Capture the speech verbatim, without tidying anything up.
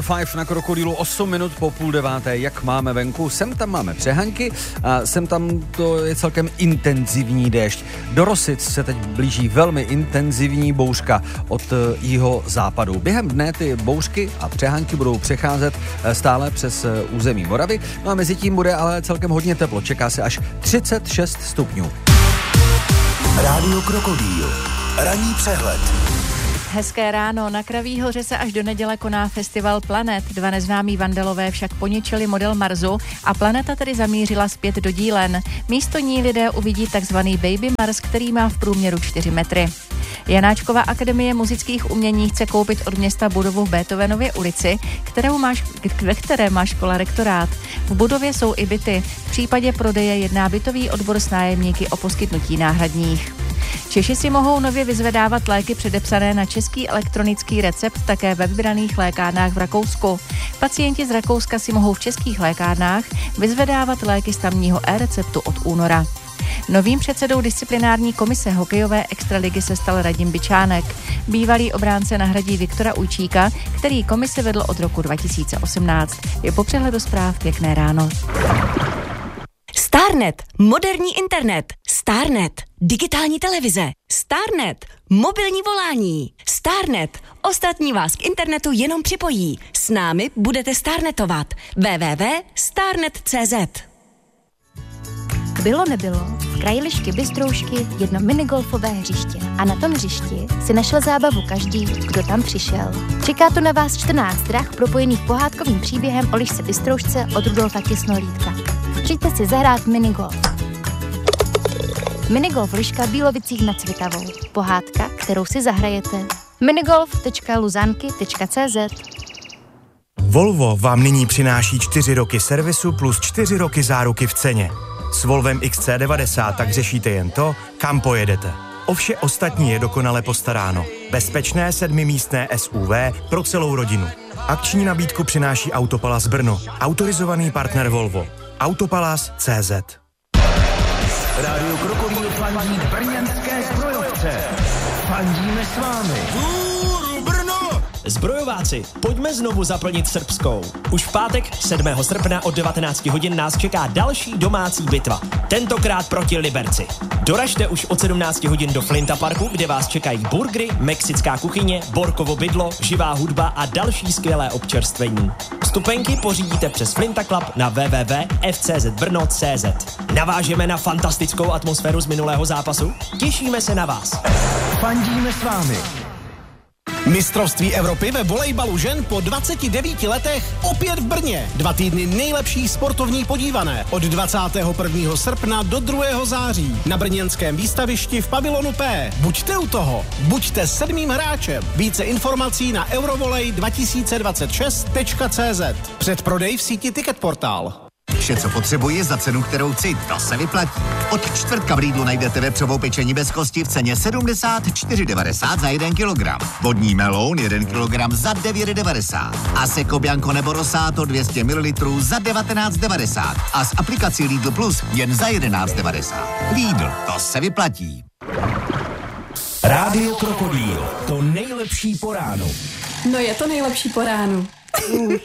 Five na Krokodýlu, osm minut po půl deváté, jak máme venku. Sem tam máme přehaňky a sem tam to je celkem intenzivní déšť. Do Rosic se teď blíží velmi intenzivní bouřka od jeho západu. Během dne ty bouřky a přehaňky budou přecházet stále přes území Moravy. No a mezi tím bude ale celkem hodně teplo. Čeká se až třicet šest stupňů. Rádio Krokodýl. Ranní přehled. Hezké ráno. Na Kraví hoře se až do neděle koná festival Planet. Dva neznámí vandalové však poničili model Marsu a planeta tedy zamířila zpět do dílen. Místo ní lidé uvidí takzvaný Baby Mars, který má v průměru čtyři metry. Janáčkova akademie muzických umění chce koupit od města budovu v Beethovenově ulici, kterou má, ve které má škola rektorát. V budově jsou i byty. V případě prodeje jedná bytový odbor s nájemníky o poskytnutí náhradních. Češi si mohou nově vyzvedávat léky předepsané na český elektronický recept také ve vybraných lékárnách v Rakousku. Pacienti z Rakouska si mohou v českých lékárnách vyzvedávat léky z tamního e-receptu od února. Novým předsedou disciplinární komise hokejové extraligy se stal Radim Byčánek. Bývalý obránce nahradí Viktora Ujčíka, který komisi vedl od roku dva tisíce osmnáct. Je po přehledu zpráv pěkné ráno. Starnet, moderní internet. Starnet, digitální televize. Starnet, mobilní volání. Starnet, ostatní vás k internetu jenom připojí. S námi budete starnetovat. w w w tečka starnet tečka c z. Bylo nebylo, v kraji Lišky Bystroušky jedno minigolfové hřiště. A na tom hřišti si našel zábavu každý, kdo tam přišel. Čeká tu na vás čtrnáct drah propojených pohádkovým příběhem o Lišce Bystroušce od Rudolfa Těsnolítka. Přijďte si zahrát minigolf. Minigolf Liška Bílovicích nad Svitavou. Pohádka, kterou si zahrajete. minigolf tečka luzanky tečka c z. Volvo vám nyní přináší čtyři roky servisu plus čtyři roky záruky v ceně. S Volvem X C devadesát tak řešíte jen to, kam pojedete. O vše ostatní je dokonale postaráno. Bezpečné sedmimístné S U V pro celou rodinu. Akční nabídku přináší Autopalas Brno. Autorizovaný partner Volvo. Autopalas tečka c z. Rádio Krokodýl fandí brněnské zbrojovce. Fandíme s vámi. Zbrojováci, pojďme znovu zaplnit srbskou. Už v pátek sedmého srpna od devatenácti hodin nás čeká další domácí bitva. Tentokrát proti Liberci. Doražte už od sedmnácti hodin do Flinta Parku, kde vás čekají burgery, mexická kuchyně, Borkovo bydlo, živá hudba a další skvělé občerstvení. Vstupenky pořídíte přes Flinta Club na w w w tečka f c z brno tečka c z. Navážeme na fantastickou atmosféru z minulého zápasu? Těšíme se na vás. Fandíme s vámi. Mistrovství Evropy ve volejbalu žen po dvaceti devíti letech opět v Brně. Dva týdny nejlepší sportovní podívané od dvacátého prvního srpna do druhého září na brněnském výstavišti v pavilonu P. Buďte u toho, buďte sedmým hráčem. Více informací na eurovolej dva tisíce dvacet šest tečka c z. Předprodej v síti Ticketportal. Vše, co potřebuji za cenu, kterou chci, to se vyplatí. Od čtvrtka v Lidlu najdete vepřovou pečení bez kosti v ceně sedmdesát čtyři devadesát za jeden kilogram. Vodní meloun jeden kilogram za devět devadesát. A Seko Bianco nebo Rosato dvě stě mililitrů za devatenáct devadesát. A s aplikací Lidl Plus jen za jedenáct devadesát. Lidl, to se vyplatí. Rádio Krokodýl, to nejlepší po ránu. No je to nejlepší po ránu.